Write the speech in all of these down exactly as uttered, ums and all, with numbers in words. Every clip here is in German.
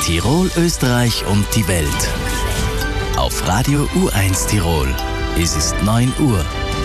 Tirol, Österreich und die Welt. Auf Radio U eins Tirol. Es ist neun Uhr.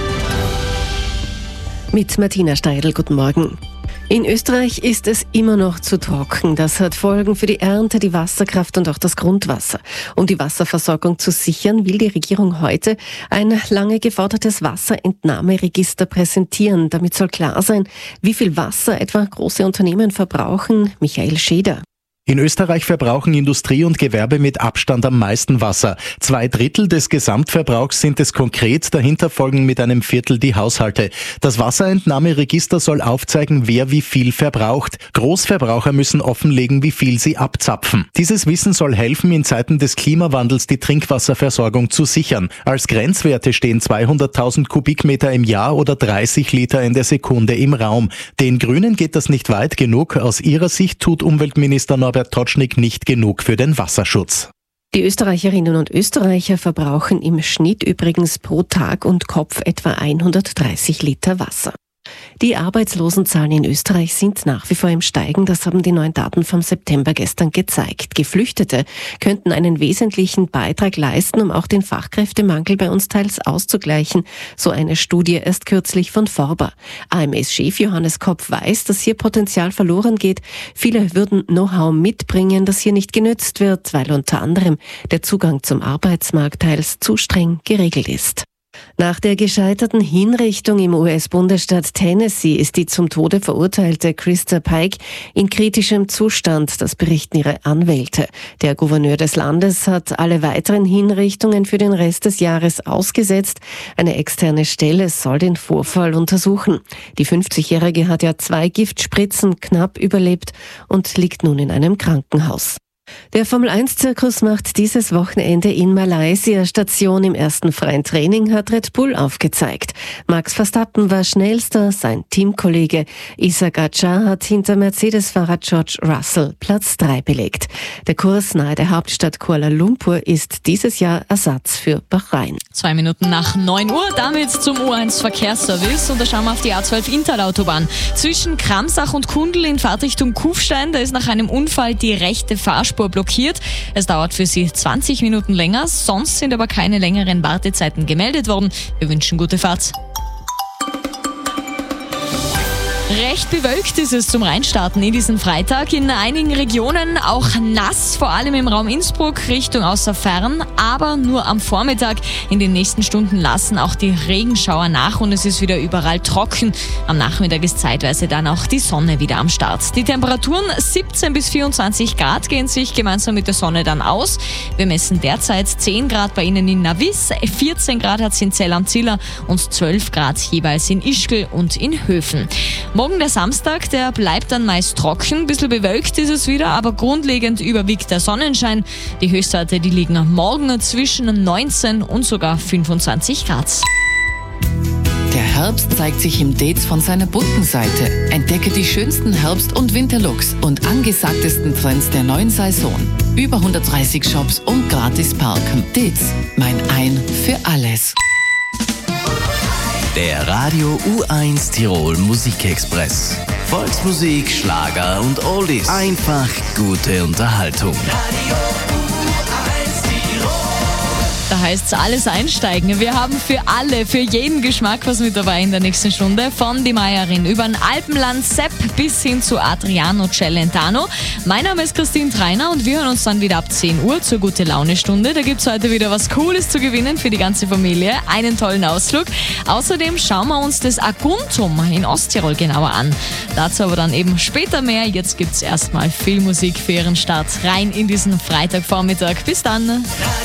Mit Martina Steidl, guten Morgen. In Österreich ist es immer noch zu trocken. Das hat Folgen für die Ernte, die Wasserkraft und auch das Grundwasser. Um die Wasserversorgung zu sichern, will die Regierung heute ein lange gefordertes Wasserentnahmeregister präsentieren. Damit soll klar sein, wie viel Wasser etwa große Unternehmen verbrauchen. Michael Scheder. In Österreich verbrauchen Industrie und Gewerbe mit Abstand am meisten Wasser. Zwei Drittel des Gesamtverbrauchs sind es konkret, dahinter folgen mit einem Viertel die Haushalte. Das Wasserentnahmeregister soll aufzeigen, wer wie viel verbraucht. Großverbraucher müssen offenlegen, wie viel sie abzapfen. Dieses Wissen soll helfen, in Zeiten des Klimawandels die Trinkwasserversorgung zu sichern. Als Grenzwerte stehen zweihunderttausend Kubikmeter im Jahr oder dreißig Liter in der Sekunde im Raum. Den Grünen geht das nicht weit genug. Aus ihrer Sicht tut Umweltminister Norbert Totschnig nicht genug für den Wasserschutz. Die Österreicherinnen und Österreicher verbrauchen im Schnitt übrigens pro Tag und Kopf etwa hundertdreißig Liter Wasser. Die Arbeitslosenzahlen in Österreich sind nach wie vor im Steigen, das haben die neuen Daten vom September gestern gezeigt. Geflüchtete könnten einen wesentlichen Beitrag leisten, um auch den Fachkräftemangel bei uns teils auszugleichen, so eine Studie erst kürzlich von Forber. A M S-Chef Johannes Kopf weiß, dass hier Potenzial verloren geht. Viele würden Know-how mitbringen, das hier nicht genützt wird, weil unter anderem der Zugang zum Arbeitsmarkt teils zu streng geregelt ist. Nach der gescheiterten Hinrichtung im U S-Bundesstaat Tennessee ist die zum Tode verurteilte Krista Pike in kritischem Zustand, das berichten ihre Anwälte. Der Gouverneur des Landes hat alle weiteren Hinrichtungen für den Rest des Jahres ausgesetzt. Eine externe Stelle soll den Vorfall untersuchen. Die fünfzigjährige hat ja zwei Giftspritzen knapp überlebt und liegt nun in einem Krankenhaus. Der Formel eins Zirkus macht dieses Wochenende in Malaysia Station. Im ersten freien Training hat Red Bull aufgezeigt. Max Verstappen war schnellster, sein Teamkollege Isaac Adjar hat hinter Mercedes-Fahrer George Russell Platz drei belegt. Der Kurs nahe der Hauptstadt Kuala Lumpur ist dieses Jahr Ersatz für Bahrain. Zwei Minuten nach neun Uhr, damit zum U eins Verkehrsservice. Und da schauen wir auf die A zwölf Interautobahn. Zwischen Kramsach und Kundl in Fahrtrichtung Kufstein, da ist nach einem Unfall die rechte Fahrspur blockiert. Es dauert für Sie zwanzig Minuten länger, sonst sind aber keine längeren Wartezeiten gemeldet worden. Wir wünschen gute Fahrt. Recht bewölkt ist es zum Reinstarten in diesen Freitag. In einigen Regionen auch nass, vor allem im Raum Innsbruck Richtung Außerfern, aber nur am Vormittag. In den nächsten Stunden lassen auch die Regenschauer nach und es ist wieder überall trocken. Am Nachmittag ist zeitweise dann auch die Sonne wieder am Start. Die Temperaturen siebzehn bis vierundzwanzig Grad gehen sich gemeinsam mit der Sonne dann aus. Wir messen derzeit zehn Grad bei Ihnen in Navis, vierzehn Grad hat es in Zell am Ziller und zwölf Grad jeweils in Ischgl und in Höfen. Morgen der Samstag, der bleibt dann meist trocken, ein bisschen bewölkt ist es wieder, aber grundlegend überwiegt der Sonnenschein. Die Höchstwerte, die liegen morgen zwischen neunzehn und sogar fünfundzwanzig Grad. Der Herbst zeigt sich im Dates von seiner bunten Seite. Entdecke die schönsten Herbst- und Winterlooks und angesagtesten Trends der neuen Saison. Über hundertdreißig Shops und gratis parken. Dates, mein Ein für alles. Der Radio U eins Tirol Musikexpress. Volksmusik, Schlager und Oldies. Einfach gute Unterhaltung. Radio U eins Tirol. Da heißt es alles einsteigen. Wir haben für alle, für jeden Geschmack was mit dabei in der nächsten Stunde. Von die Meierin über den Alpenland Sepp bis hin zu Adriano Celentano. Mein Name ist Christine Treiner und wir hören uns dann wieder ab zehn Uhr zur Gute-Laune-Stunde. Da gibt es heute wieder was Cooles zu gewinnen für die ganze Familie. Einen tollen Ausflug. Außerdem schauen wir uns das Aguntum in Osttirol genauer an. Dazu aber dann eben später mehr. Jetzt gibt es erstmal viel Musik für Ihren Start rein in diesen Freitagvormittag. Bis dann.